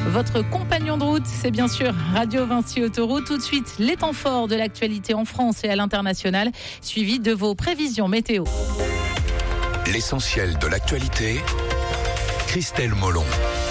Votre compagnon de route, c'est bien sûr Radio Vinci Autoroute. Tout de suite, les temps forts de l'actualité en France et à l'international, suivi de vos prévisions météo. L'essentiel de l'actualité, Christelle Molon.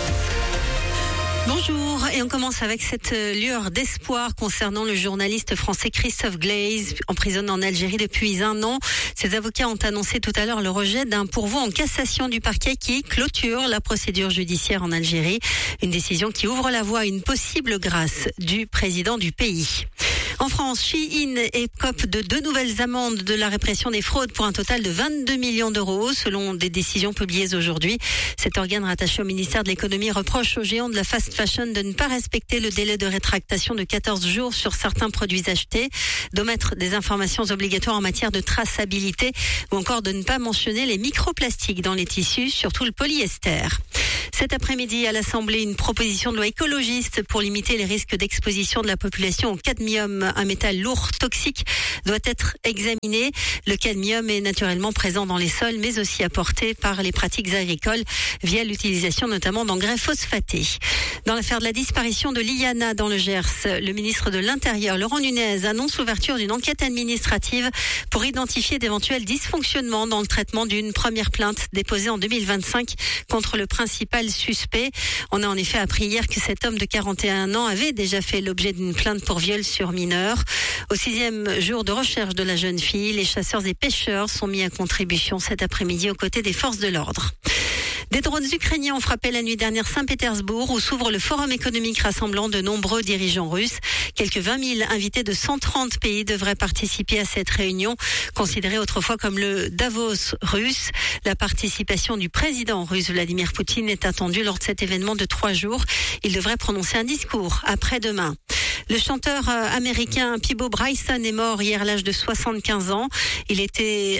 Bonjour, et on commence avec cette lueur d'espoir concernant le journaliste français Christophe Glaise, emprisonné en Algérie depuis 1 an. Ses avocats ont annoncé tout à l'heure le rejet d'un pourvoi en cassation du parquet qui clôture la procédure judiciaire en Algérie. Une décision qui ouvre la voie à une possible grâce du président du pays. En France, Shein écope de 2 nouvelles amendes de la répression des fraudes pour un total de 22 millions d'euros, selon des décisions publiées aujourd'hui. Cet organe rattaché au ministère de l'économie reproche aux géants de la fast fashion de ne pas respecter le délai de rétractation de 14 jours sur certains produits achetés, d'omettre des informations obligatoires en matière de traçabilité ou encore de ne pas mentionner les microplastiques dans les tissus, surtout le polyester. Cet après-midi, à l'Assemblée, une proposition de loi écologiste pour limiter les risques d'exposition de la population au cadmium, un métal lourd toxique, doit être examinée. Le cadmium est naturellement présent dans les sols, mais aussi apporté par les pratiques agricoles via l'utilisation notamment d'engrais phosphatés. Dans l'affaire de la disparition de Liana dans le Gers, le ministre de l'Intérieur, Laurent Nunez, annonce l'ouverture d'une enquête administrative pour identifier d'éventuels dysfonctionnements dans le traitement d'une première plainte déposée en 2025 contre le principal suspect. On a en effet appris hier que cet homme de 41 ans avait déjà fait l'objet d'une plainte pour viol sur mineur. Au 6e jour de recherche de la jeune fille, les chasseurs et pêcheurs sont mis à contribution cet après-midi aux côtés des forces de l'ordre. Des drones ukrainiens ont frappé la nuit dernière Saint-Pétersbourg, où s'ouvre le forum économique rassemblant de nombreux dirigeants russes. Quelques 20 000 invités de 130 pays devraient participer à cette réunion, considérée autrefois comme le Davos russe. La participation du président russe Vladimir Poutine est attendue lors de cet événement de 3 jours. Il devrait prononcer un discours après-demain. Le chanteur américain Peabo Bryson est mort hier à l'âge de 75 ans. Il était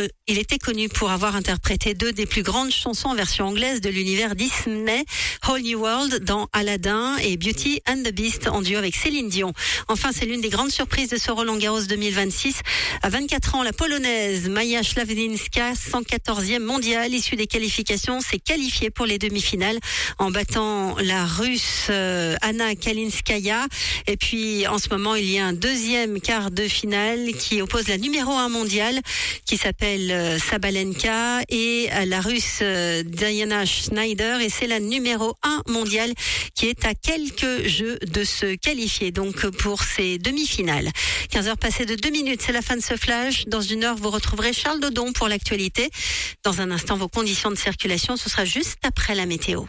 connu pour avoir interprété 2 des plus grandes chansons en version anglaise de l'univers Disney, Whole New World dans Aladdin et Beauty and the Beast en duo avec Céline Dion. Enfin, c'est l'une des grandes surprises de ce Roland-Garros 2026. À 24 ans, la Polonaise Maja Ślewińska, 114e mondiale, issue des qualifications, s'est qualifiée pour les demi-finales en battant la Russe Anna Kalinskaya. Et puis, en ce moment, il y a un 2e quart de finale qui oppose la numéro 1 mondiale, qui s'appelle Sabalenka, et la Russe Diana Schneider. Et c'est la numéro 1 mondiale qui est à quelques jeux de se qualifier, donc, pour ces demi-finales. 15h passées de 2 minutes, c'est la fin de ce flash. Dans 1 heure, vous retrouverez Charles Dodon pour l'actualité. Dans un instant, vos conditions de circulation, ce sera juste après la météo.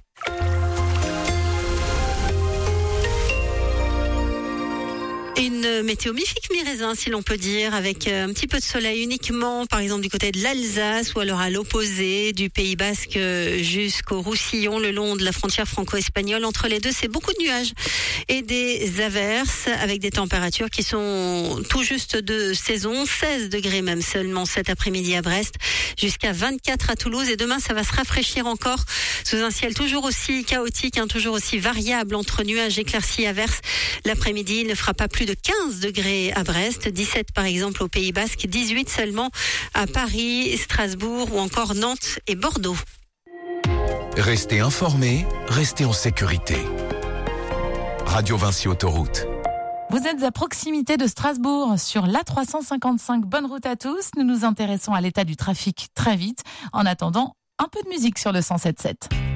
Une météo mi-figue mi-raisin, si l'on peut dire, avec un petit peu de soleil uniquement, par exemple du côté de l'Alsace, ou alors à l'opposé du Pays Basque jusqu'au Roussillon, le long de la frontière franco-espagnole. Entre les deux, c'est beaucoup de nuages et des averses, avec des températures qui sont tout juste de saison. 16 degrés même seulement cet après-midi à Brest, jusqu'à 24 à Toulouse. Et demain, ça va se rafraîchir encore sous un ciel toujours aussi chaotique, toujours aussi variable entre nuages, éclaircies, averses. L'après-midi, il ne fera pas plus de 15 degrés à Brest, 17 par exemple au Pays Basque, 18 seulement à Paris, Strasbourg ou encore Nantes et Bordeaux. Restez informés, restez en sécurité. Radio Vinci Autoroute. Vous êtes à proximité de Strasbourg sur l'A355. Bonne route à tous. Nous nous intéressons à l'état du trafic très vite. En attendant, un peu de musique sur le 107.7.